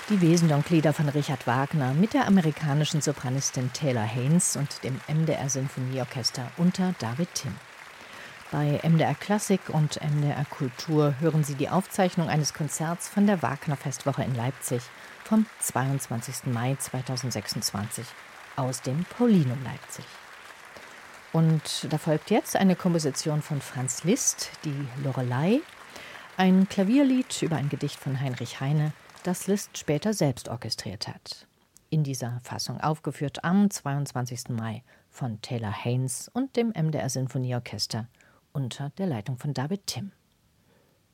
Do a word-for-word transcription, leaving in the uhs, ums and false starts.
Die Wesendonck-Lieder von Richard Wagner mit der amerikanischen Sopranistin Taylor Haynes und dem M D R-Sinfonieorchester unter David Timm. Bei M D R Klassik und M D R Kultur hören Sie die Aufzeichnung eines Konzerts von der Wagner-Festwoche in Leipzig vom zweiundzwanzigsten Mai zweitausendsechsundzwanzig aus dem Paulinum Leipzig. Und da folgt jetzt eine Komposition von Franz Liszt, die Lorelei, ein Klavierlied über ein Gedicht von Heinrich Heine, das Liszt später selbst orchestriert hat. In dieser Fassung aufgeführt am zweiundzwanzigsten Mai von Taylor Haynes und dem M D R Sinfonieorchester unter der Leitung von David Timm.